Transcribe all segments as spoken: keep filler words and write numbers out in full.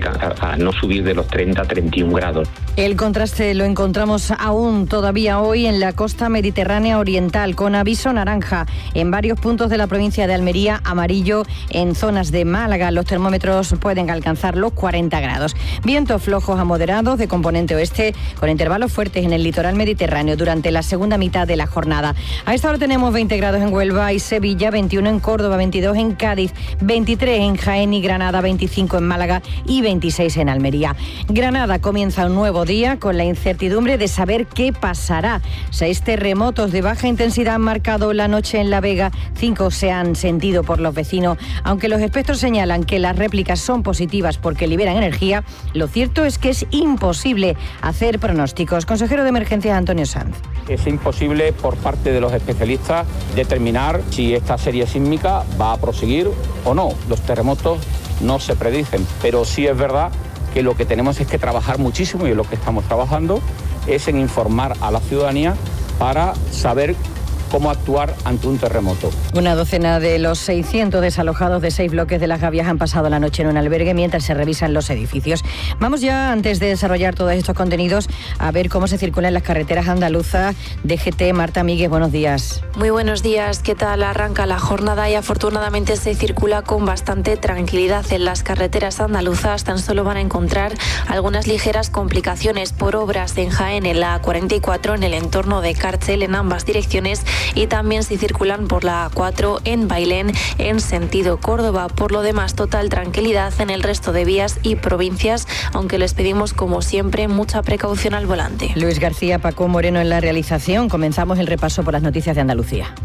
a, a no subir de los treinta a treinta y un grados. El contraste lo encontramos aún todavía hoy en la costa mediterránea oriental, con aviso naranja en varios puntos de la provincia de Almería, amarillo en zonas de Málaga. Los termómetros pueden alcanzar los cuarenta grados. Vientos flojos a moderados de componente oeste, con intervalos fuertes en el litoral mediterráneo durante la segunda mitad de la jornada. A esta hora tenemos veinte grados en Huelva y Sevilla, veintiuno en Córdoba, veintidós en Cádiz, veintitrés en Jaén y Granada, veinticinco en Málaga y veintiséis en Almería. Granada comienza un nuevo día con la incertidumbre de saber qué pasará. Seis terremotos de baja intensidad han marcado la noche en La Vega, cinco se han sentido por los vecinos. Aunque los expertos señalan que las réplicas son positivas porque liberan energía, lo cierto es que es imposible hacer pronósticos. Consejero de Emergencias, Antonio Sanz. Es imposible por parte de los especialistas determinar si esta serie sísmica va a proseguir o no. Los terremotos no se predicen, pero sí es verdad que lo que tenemos es que trabajar muchísimo, y en lo que estamos trabajando es en informar a la ciudadanía para saber cómo actuar ante un terremoto. Una docena de los seiscientos desalojados de seis bloques de Las Gavias han pasado la noche en un albergue mientras se revisan los edificios. Vamos ya, antes de desarrollar todos estos contenidos, a ver cómo se circula en las carreteras andaluzas. D G T, Marta Míguez, buenos días. Muy buenos días, ¿qué tal? Arranca la jornada y afortunadamente se circula con bastante tranquilidad en las carreteras andaluzas. Tan solo van a encontrar algunas ligeras complicaciones por obras en Jaén, en la A cuarenta y cuatro, en el entorno de Cárcel, en ambas direcciones, y también si circulan por la A cuatro en Bailén en sentido Córdoba. Por lo demás, total tranquilidad en el resto de vías y provincias, aunque les pedimos como siempre mucha precaución al volante. Luis García, Paco Moreno en la realización. Comenzamos el repaso por las noticias de Andalucía.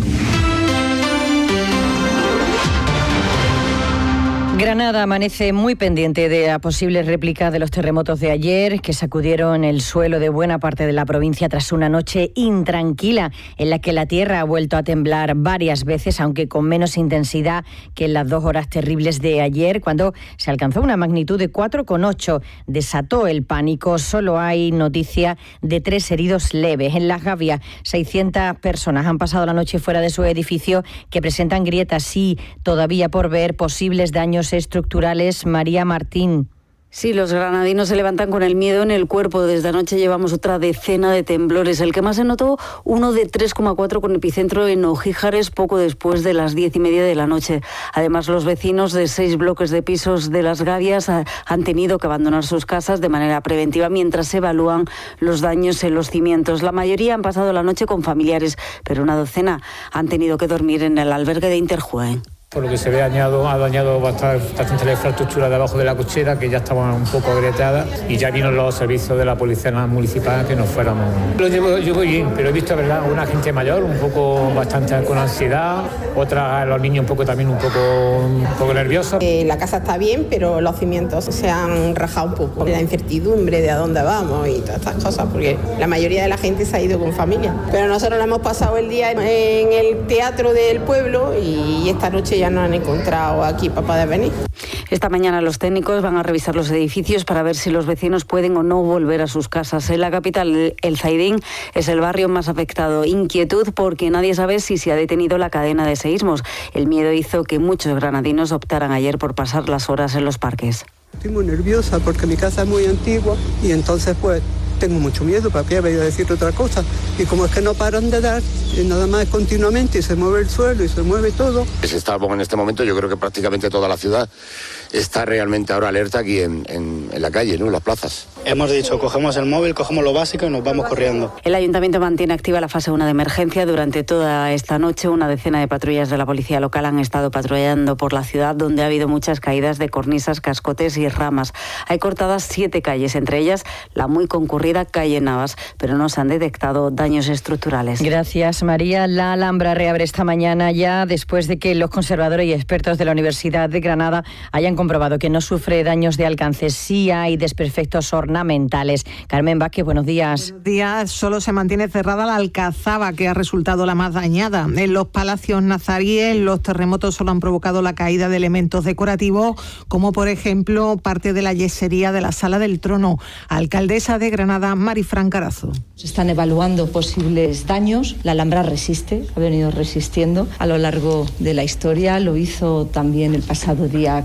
Granada amanece muy pendiente de la posible réplica de los terremotos de ayer, que sacudieron el suelo de buena parte de la provincia tras una noche intranquila en la que la tierra ha vuelto a temblar varias veces, aunque con menos intensidad que en las dos horas terribles de ayer, cuando se alcanzó una magnitud de cuatro coma ocho. Desató el pánico. Solo hay noticia de tres heridos leves. En Las Gavias, seiscientas personas han pasado la noche fuera de su edificio, que presentan grietas y todavía por ver posibles daños estructurales. María Martín. Sí, los granadinos se levantan con el miedo en el cuerpo. Desde anoche llevamos otra decena de temblores. El que más se notó, uno de tres coma cuatro con epicentro en Ojíjares, poco después de las diez y media de la noche. Además, los vecinos de seis bloques de pisos de Las Gavias han tenido que abandonar sus casas de manera preventiva mientras se evalúan los daños en los cimientos. La mayoría han pasado la noche con familiares, pero una docena han tenido que dormir en el albergue de Interjuén. Por lo que se ve, dañado, ha dañado bastante, bastante la infraestructura de abajo de la cochera, que ya estaban un poco agrietadas, y ya vino los servicios de la policía municipal que nos fuéramos. Lo llevo, yo voy bien, pero he visto, ¿verdad?, una gente mayor un poco bastante con ansiedad, otra, los niños un poco también un poco, un poco nerviosos. Eh, la casa está bien, pero los cimientos se han rajado un poco. La incertidumbre de a dónde vamos y todas estas cosas, porque la mayoría de la gente se ha ido con familia. Pero nosotros hemos pasado el día en el teatro del pueblo y esta noche ya ya no han encontrado aquí para poder venir. Esta mañana los técnicos van a revisar los edificios para ver si los vecinos pueden o no volver a sus casas. En la capital, El Zaidín es el barrio más afectado. Inquietud porque nadie sabe si se ha detenido la cadena de seísmos. El miedo hizo que muchos granadinos optaran ayer por pasar las horas en los parques. Estoy muy nerviosa porque mi casa es muy antigua y entonces pues tengo mucho miedo, para qué voy a decir otra cosa. Y como es que no paran de dar, y nada más continuamente, y se mueve el suelo y se mueve todo. Estamos en este momento, yo creo que prácticamente toda la ciudad está realmente ahora alerta aquí en, en, en la calle, ¿no?, en las plazas. Hemos dicho, cogemos el móvil, cogemos lo básico y nos vamos corriendo. El Ayuntamiento mantiene activa la fase uno de emergencia. Durante toda esta noche, una decena de patrullas de la policía local han estado patrullando por la ciudad, donde ha habido muchas caídas de cornisas, cascotes y ramas. Hay cortadas siete calles, entre ellas la muy concurrida calle Navas, pero no se han detectado daños estructurales. Gracias, María. La Alhambra reabre esta mañana ya después de que los conservadores y expertos de la Universidad de Granada hayan comprobado que no sufre daños de alcance. Sí hay desperfectos ornamentales. Carmen Vázquez, buenos días. Buenos días. Solo se mantiene cerrada la Alcazaba, que ha resultado la más dañada. En los palacios nazaríes, los terremotos solo han provocado la caída de elementos decorativos, como por ejemplo parte de la yesería de la Sala del Trono. Alcaldesa de Granada, Marifran Carazo. Se están evaluando posibles daños. La Alhambra resiste, ha venido resistiendo a lo largo de la historia. Lo hizo también el pasado día quince.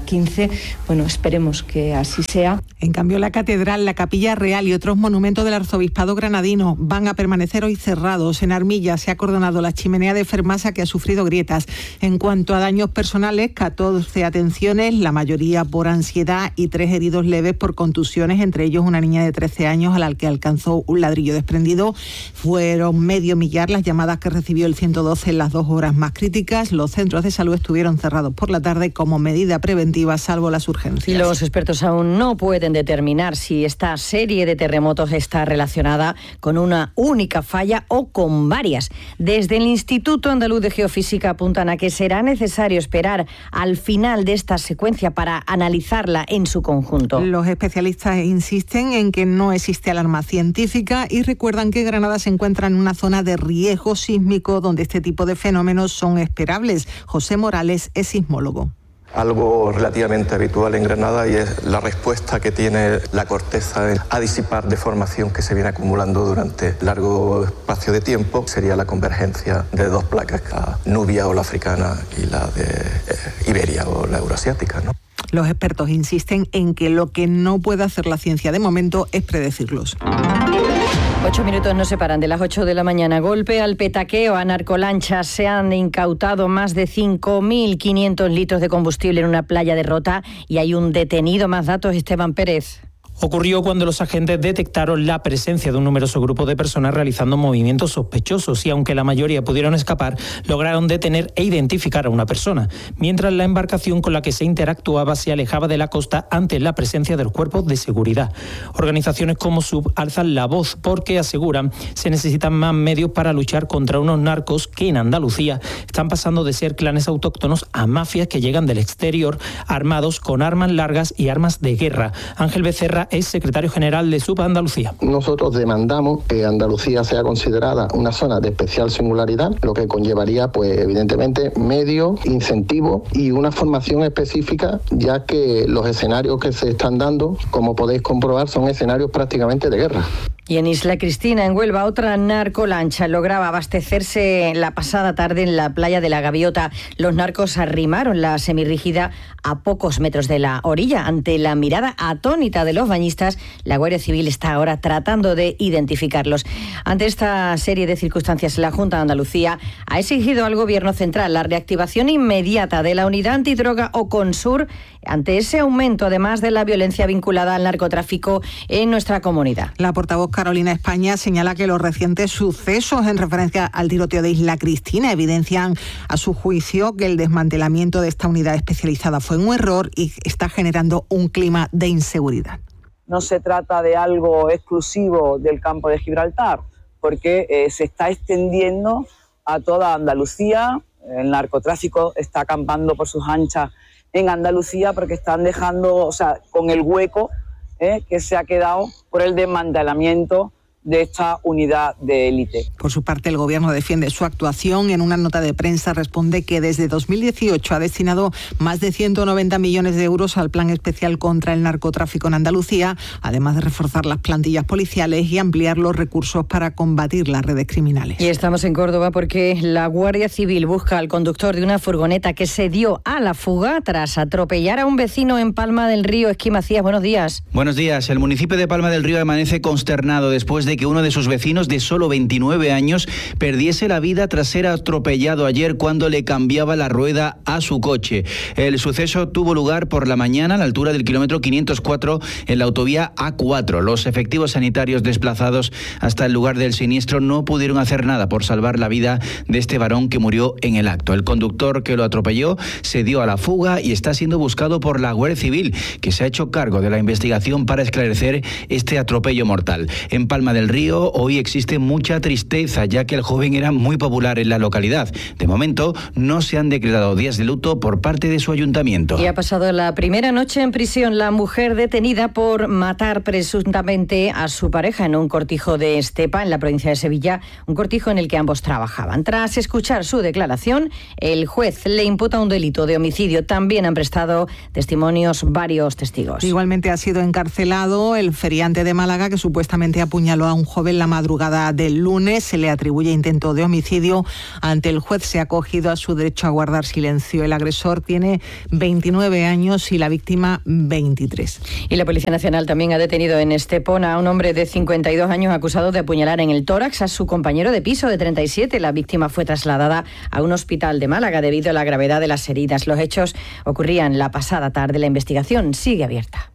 posible. Bueno, esperemos que así sea. En cambio, la catedral, la capilla real y otros monumentos del arzobispado granadino van a permanecer hoy cerrados. En Armilla se ha acordonado la chimenea de Fermasa, que ha sufrido grietas. En cuanto a daños personales, catorce atenciones, la mayoría por ansiedad, y tres heridos leves por contusiones, entre ellos una niña de trece años a la que alcanzó un ladrillo desprendido. Fueron medio millar las llamadas que recibió el ciento doce en las dos horas más críticas. Los centros de salud estuvieron cerrados por la tarde como medida preventiva, salvo las urgencias. Los expertos aún no pueden determinar si esta serie de terremotos está relacionada con una única falla o con varias. Desde el Instituto Andaluz de Geofísica apuntan a que será necesario esperar al final de esta secuencia para analizarla en su conjunto. Los especialistas insisten en que no existe alarma científica y recuerdan que Granada se encuentra en una zona de riesgo sísmico donde este tipo de fenómenos son esperables. José Morales es sismólogo. Algo relativamente habitual en Granada, y es la respuesta que tiene la corteza a disipar deformación que se viene acumulando durante largo espacio de tiempo. Sería la convergencia de dos placas, la nubia o la africana y la de eh, Iberia o la euroasiática, ¿no? Los expertos insisten en que lo que no puede hacer la ciencia de momento es predecirlos. Ocho minutos nos separan de las ocho de la mañana. Golpe al petaqueo a narcolanchas. Se han incautado más de cinco mil quinientos litros de combustible en una playa de Rota y hay un detenido. Más datos, Esteban Pérez. Ocurrió cuando los agentes detectaron la presencia de un numeroso grupo de personas realizando movimientos sospechosos y, aunque la mayoría pudieron escapar, lograron detener e identificar a una persona, mientras la embarcación con la que se interactuaba se alejaba de la costa ante la presencia del cuerpo de seguridad. Organizaciones como SUB alzan la voz porque aseguran se necesitan más medios para luchar contra unos narcos que en Andalucía están pasando de ser clanes autóctonos a mafias que llegan del exterior armados con armas largas y armas de guerra. Ángel Becerra es secretario general de SUB Andalucía. Nosotros demandamos que Andalucía sea considerada una zona de especial singularidad, lo que conllevaría, pues evidentemente, medios, incentivos y una formación específica, ya que los escenarios que se están dando, como podéis comprobar, son escenarios prácticamente de guerra. Y en Isla Cristina, en Huelva, otra narcolancha lograba abastecerse la pasada tarde en la playa de la Gaviota. Los narcos arrimaron la semirrígida a pocos metros de la orilla. Ante la mirada atónita de los bañistas, la Guardia Civil está ahora tratando de identificarlos. Ante esta serie de circunstancias, la Junta de Andalucía ha exigido al Gobierno central la reactivación inmediata de la unidad antidroga Oconsur ante ese aumento, además de la violencia vinculada al narcotráfico en nuestra comunidad. La portavoz Carolina España señala que los recientes sucesos en referencia al tiroteo de Isla Cristina evidencian a su juicio que el desmantelamiento de esta unidad especializada fue un error y está generando un clima de inseguridad. No se trata de algo exclusivo del campo de Gibraltar, porque eh, se está extendiendo a toda Andalucía. El narcotráfico está acampando por sus anchas en Andalucía porque están dejando, o sea, con el hueco eh, que se ha quedado por el desmantelamiento de esta unidad de élite. Por su parte, el Gobierno defiende su actuación. En una nota de prensa responde que desde dos mil dieciocho ha destinado más de ciento noventa millones de euros al Plan Especial contra el Narcotráfico en Andalucía, además de reforzar las plantillas policiales y ampliar los recursos para combatir las redes criminales. Y estamos en Córdoba porque la Guardia Civil busca al conductor de una furgoneta que se dio a la fuga tras atropellar a un vecino en Palma del Río. Esquí Macías, buenos días. Buenos días. El municipio de Palma del Río amanece consternado después de que uno de sus vecinos de solo veintinueve años perdiese la vida tras ser atropellado ayer cuando le cambiaba la rueda a su coche. El suceso tuvo lugar por la mañana a la altura del kilómetro quinientos cuatro en la autovía A cuatro. Los efectivos sanitarios desplazados hasta el lugar del siniestro no pudieron hacer nada por salvar la vida de este varón que murió en el acto. El conductor que lo atropelló se dio a la fuga y está siendo buscado por la Guardia Civil, que se ha hecho cargo de la investigación para esclarecer este atropello mortal. En Palma del Río hoy existe mucha tristeza, ya que el joven era muy popular en la localidad. De momento, no se han decretado días de luto por parte de su ayuntamiento. Y ha pasado la primera noche en prisión la mujer detenida por matar presuntamente a su pareja en un cortijo de Estepa, en la provincia de Sevilla, un cortijo en el que ambos trabajaban. Tras escuchar su declaración, el juez le imputa un delito de homicidio. También han prestado testimonios varios testigos. Igualmente ha sido encarcelado el feriante de Málaga que supuestamente apuñaló a un joven la madrugada del lunes. Se le atribuye intento de homicidio. Ante el juez se ha acogido a su derecho a guardar silencio. El agresor tiene veintinueve años y la víctima veintitrés. Y la Policía Nacional también ha detenido en Estepona a un hombre de cincuenta y dos años acusado de apuñalar en el tórax a su compañero de piso de treinta y siete. La víctima fue trasladada a un hospital de Málaga debido a la gravedad de las heridas. Los hechos ocurrían la pasada tarde. La investigación sigue abierta.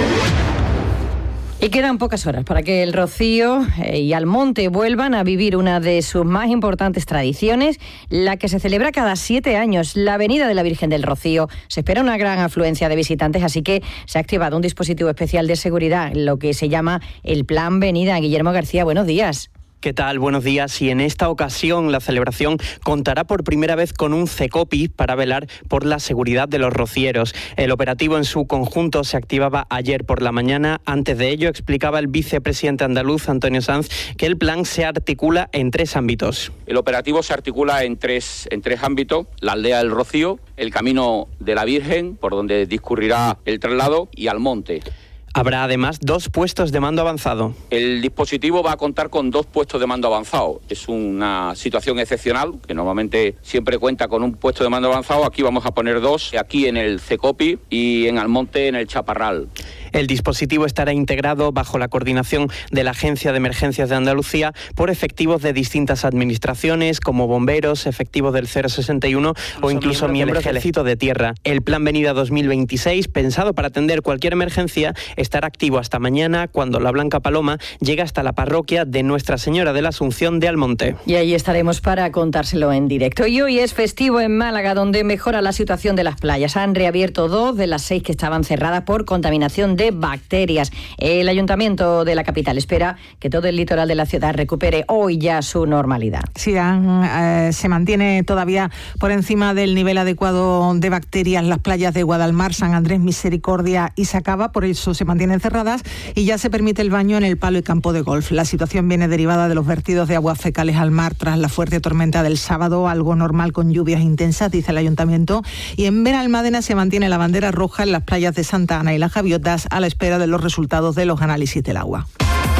Y quedan pocas horas para que el Rocío y Almonte vuelvan a vivir una de sus más importantes tradiciones, la que se celebra cada siete años, la Avenida de la Virgen del Rocío. Se espera una gran afluencia de visitantes, así que se ha activado un dispositivo especial de seguridad, lo que se llama el Plan Venida. Guillermo García, buenos días. ¿Qué tal? Buenos días. Y en esta ocasión la celebración contará por primera vez con un CECOPI para velar por la seguridad de los rocieros. El operativo en su conjunto se activaba ayer por la mañana. Antes de ello explicaba el vicepresidente andaluz, Antonio Sanz, que el plan se articula en tres ámbitos. El operativo se articula en tres, en tres ámbitos: la aldea del Rocío, el camino de la Virgen, por donde discurrirá el traslado, y Almonte. Habrá además dos puestos de mando avanzado. El dispositivo va a contar con dos puestos de mando avanzado. Es una situación excepcional, que normalmente siempre cuenta con un puesto de mando avanzado. Aquí vamos a poner dos, aquí en el CECOPI y en Almonte, en el Chaparral. El dispositivo estará integrado bajo la coordinación de la Agencia de Emergencias de Andalucía por efectivos de distintas administraciones, como bomberos, efectivos del cero sesenta y uno o incluso miembros del Ejército de Tierra. El Plan Venida dos mil veintiséis, pensado para atender cualquier emergencia, estará activo hasta mañana, cuando la Blanca Paloma llega hasta la parroquia de Nuestra Señora de la Asunción de Almonte. Y ahí estaremos para contárselo en directo. Y hoy es festivo en Málaga, donde mejora la situación de las playas. Han reabierto dos de las seis que estaban cerradas por contaminación de bacterias. El Ayuntamiento de la capital espera que todo el litoral de la ciudad recupere hoy ya su normalidad. Sí, han, eh, se mantiene todavía por encima del nivel adecuado de bacterias las playas de Guadalmar, San Andrés, Misericordia y Sacaba, por eso se mantienen cerradas y ya se permite el baño en el Palo y campo de golf. La situación viene derivada de los vertidos de aguas fecales al mar tras la fuerte tormenta del sábado, algo normal con lluvias intensas, dice el Ayuntamiento. Y en Benalmádena se mantiene la bandera roja en las playas de Santa Ana y Las Gaviotas a la espera de los resultados de los análisis del agua.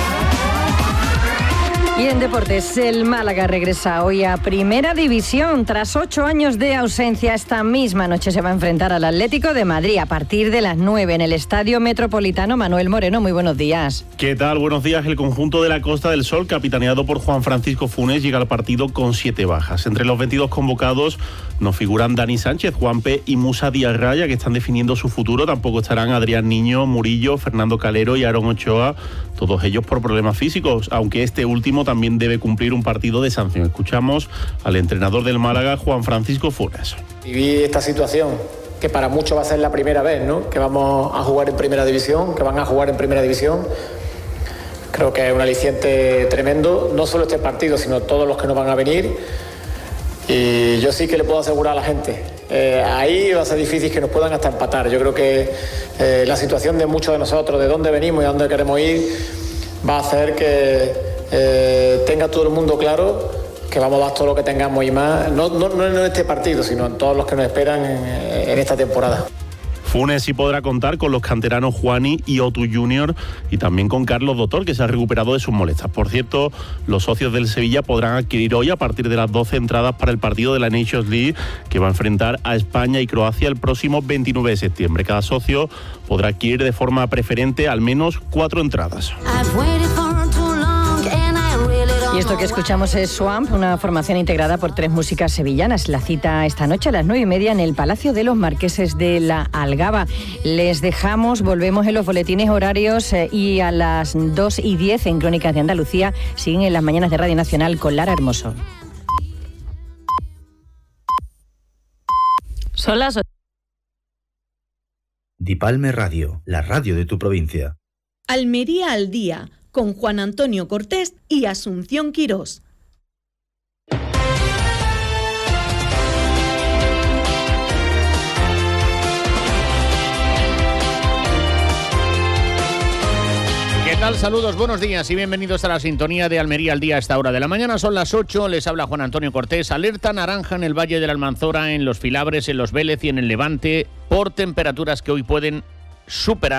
Y en deportes, el Málaga regresa hoy a Primera División. Tras ocho años de ausencia, esta misma noche se va a enfrentar al Atlético de Madrid a partir de las nueve en el Estadio Metropolitano. Manuel Moreno, muy buenos días. ¿Qué tal? Buenos días. El conjunto de la Costa del Sol, capitaneado por Juan Francisco Funes, llega al partido con siete bajas. Entre los veintidós convocados nos figuran Dani Sánchez, Juanpe y Musa Díaz Raya, que están definiendo su futuro. Tampoco estarán Adrián Niño, Murillo, Fernando Calero y Aaron Ochoa, todos ellos por problemas físicos, aunque este último también debe cumplir un partido de sanción. Escuchamos al entrenador del Málaga, Juan Francisco Funes. Viví esta situación, que para muchos va a ser la primera vez, ¿no?, que vamos a jugar en Primera División, que van a jugar en Primera División. Creo que es un aliciente tremendo, no solo este partido, sino todos los que nos van a venir. Y yo sí que le puedo asegurar a la gente, eh, ahí va a ser difícil que nos puedan hasta empatar. Yo creo que eh, la situación de muchos de nosotros, de dónde venimos y a dónde queremos ir, va a hacer que eh, tenga todo el mundo claro que vamos a dar todo lo que tengamos y más, no, no, no en este partido, sino en todos los que nos esperan en, en esta temporada. Funes sí podrá contar con los canteranos Juani y Otu Junior y también con Carlos Doctor, que se ha recuperado de sus molestias. Por cierto, los socios del Sevilla podrán adquirir hoy a partir de las doce entradas para el partido de la Nations League, que va a enfrentar a España y Croacia el próximo veintinueve de septiembre. Cada socio podrá adquirir de forma preferente al menos cuatro entradas. Y esto que escuchamos es Swamp, una formación integrada por tres músicas sevillanas. La cita esta noche a las nueve y media en el Palacio de los Marqueses de la Algaba. Les dejamos, volvemos en los boletines horarios eh, y a las dos y diez en Crónicas de Andalucía. Siguen en las mañanas de Radio Nacional con Lara Hermoso. Son las ocho. Dipalme Radio, la radio de tu provincia. Almería al día, con Juan Antonio Cortés y Asunción Quirós. ¿Qué tal? Saludos, buenos días y bienvenidos a la sintonía de Almería al día a esta hora de la mañana. Son las ocho, les habla Juan Antonio Cortés. Alerta naranja en el Valle de la Almanzora, en los Filabres, en los Vélez y en el Levante por temperaturas que hoy pueden superar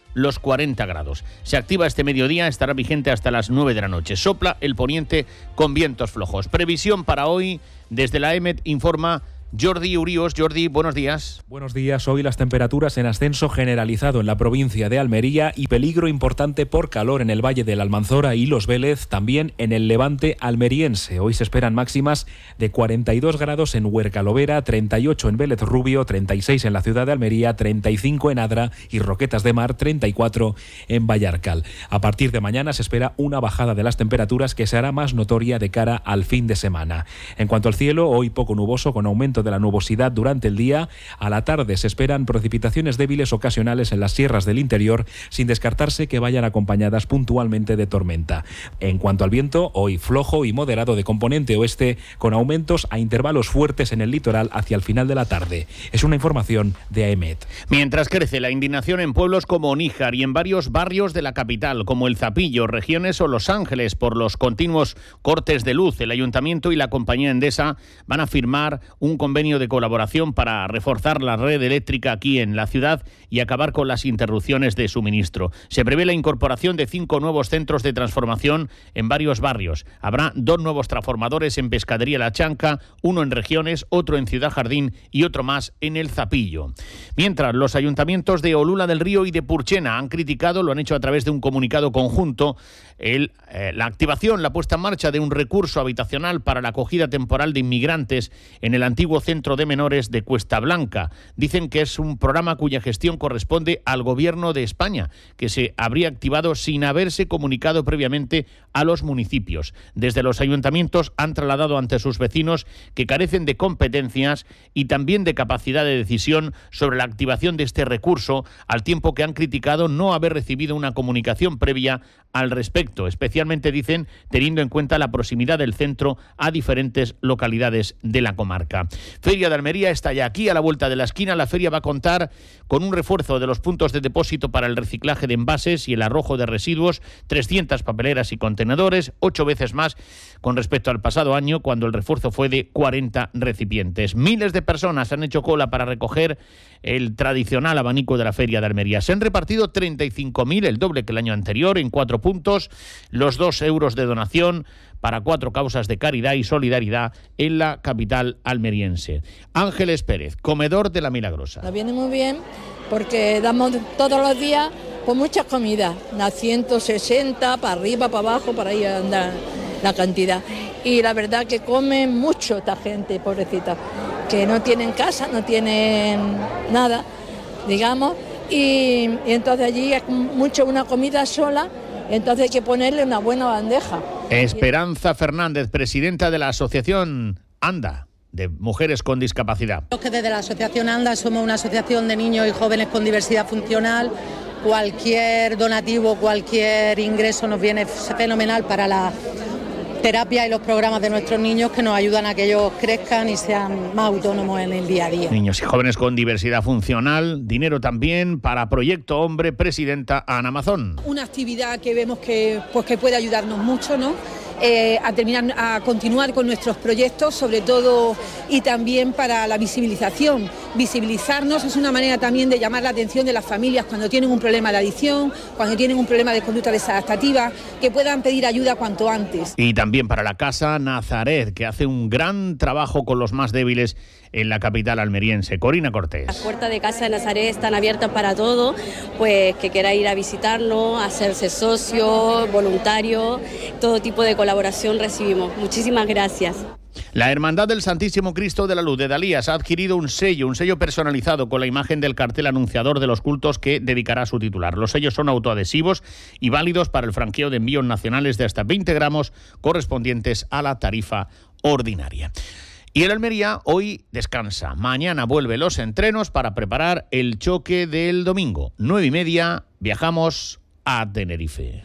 los cuarenta grados. Se activa este mediodía, estará vigente hasta las nueve de la noche. Sopla el poniente con vientos flojos. Previsión para hoy, desde la E M E T informa Jordi Urios. Jordi, buenos días. Buenos días. Hoy las temperaturas en ascenso generalizado en la provincia de Almería y peligro importante por calor en el Valle del Almanzora y Los Vélez, también en el levante almeriense. Hoy se esperan máximas de cuarenta y dos grados en Huercalovera, treinta y ocho en Vélez Rubio, treinta y seis en la ciudad de Almería, treinta y cinco en Adra y Roquetas de Mar, treinta y cuatro en Vallarcal. A partir de mañana se espera una bajada de las temperaturas que se hará más notoria de cara al fin de semana. En cuanto al cielo, hoy poco nuboso con aumento de la nubosidad durante el día. A la tarde se esperan precipitaciones débiles ocasionales en las sierras del interior, sin descartarse que vayan acompañadas puntualmente de tormenta. En cuanto al viento, hoy flojo y moderado de componente oeste, con aumentos a intervalos fuertes en el litoral hacia el final de la tarde. Es una información de A E M E T. Mientras crece la indignación en pueblos como Níjar y en varios barrios de la capital, como El Zapillo, Regiones o Los Ángeles, por los continuos cortes de luz, el Ayuntamiento y la compañía Endesa van a firmar un convenio de colaboración para reforzar la red eléctrica aquí en la ciudad y acabar con las interrupciones de suministro. Se prevé la incorporación de cinco nuevos centros de transformación en varios barrios. Habrá dos nuevos transformadores en Pescadería La Chanca, uno en Regiones, otro en Ciudad Jardín y otro más en El Zapillo. Mientras, los ayuntamientos de Olula del Río y de Purchena han criticado, lo han hecho a través de un comunicado conjunto, el, eh, la activación, la puesta en marcha de un recurso habitacional para la acogida temporal de inmigrantes en el antiguo Centro de Menores de Cuesta Blanca. Dicen que es un programa cuya gestión corresponde al Gobierno de España, que se habría activado sin haberse comunicado previamente a los municipios. Desde los ayuntamientos han trasladado ante sus vecinos que carecen de competencias y también de capacidad de decisión sobre la activación de este recurso, al tiempo que han criticado no haber recibido una comunicación previa al respecto, especialmente, dicen, teniendo en cuenta la proximidad del centro a diferentes localidades de la comarca. Feria de Almería está ya aquí, a la vuelta de la esquina. La feria va a contar con un refuerzo de los puntos de depósito para el reciclaje de envases y el arrojo de residuos, trescientas papeleras y contenedores, ocho veces más con respecto al pasado año, cuando el refuerzo fue de cuarenta recipientes. Miles de personas han hecho cola para recoger el tradicional abanico de la Feria de Almería. Se han repartido treinta y cinco mil, el doble que el año anterior, en cuatro puntos, los dos euros de donación para cuatro causas de caridad y solidaridad en la capital almeriense. Ángeles Pérez, comedor de La Milagrosa. Nos viene muy bien porque damos todos los días pues muchas comidas, unas ciento sesenta, para arriba, para abajo, para ahí andar la cantidad. Y la verdad que comen mucho esta gente, pobrecita, que no tienen casa, no tienen nada, digamos, y, y entonces allí es mucho una comida sola, entonces hay que ponerle una buena bandeja. Esperanza Fernández, presidenta de la asociación ANDA, de mujeres con discapacidad. Los que desde la asociación ANDA somos una asociación de niños y jóvenes con diversidad funcional. Cualquier donativo, cualquier ingreso nos viene fenomenal para la terapia y los programas de nuestros niños, que nos ayudan a que ellos crezcan y sean más autónomos en el día a día. Niños y jóvenes con diversidad funcional, dinero también para Proyecto Hombre, presidenta Ana Mazón. Una actividad que vemos que, pues, que puede ayudarnos mucho, ¿no? Eh, a terminar, a continuar con nuestros proyectos, sobre todo, y también para la visibilización. Visibilizarnos es una manera también de llamar la atención de las familias cuando tienen un problema de adicción, cuando tienen un problema de conducta desadaptativa, que puedan pedir ayuda cuanto antes. Y también para la Casa Nazaret, que hace un gran trabajo con los más débiles en la capital almeriense. Corina Cortés. Las puertas de Casa de Nazaret están abiertas para todo, pues que quiera ir a visitarlo, hacerse socio, voluntario, todo tipo de colaboración recibimos. Muchísimas gracias. La Hermandad del Santísimo Cristo de la Luz de Dalías ha adquirido un sello, un sello personalizado con la imagen del cartel anunciador de los cultos que dedicará a su titular. Los sellos son autoadhesivos y válidos para el franqueo de envíos nacionales de hasta veinte gramos correspondientes a la tarifa ordinaria. Y el Almería hoy descansa. Mañana vuelve los entrenos para preparar el choque del domingo. Nueve y media, viajamos a Tenerife.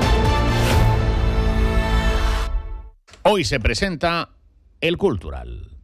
Hoy se presenta el Cultural.